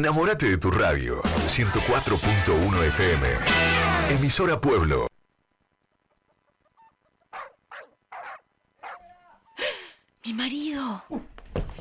Enamórate de tu radio. 104.1 FM. Emisora Pueblo. Mi marido.